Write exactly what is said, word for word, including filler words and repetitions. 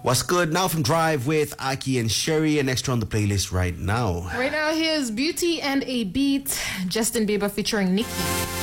What's good? Now from Drive with Aki and Sherry, and extra on the playlist right now. Right now, here's Beauty and a Beat, Justin Bieber featuring Nicki.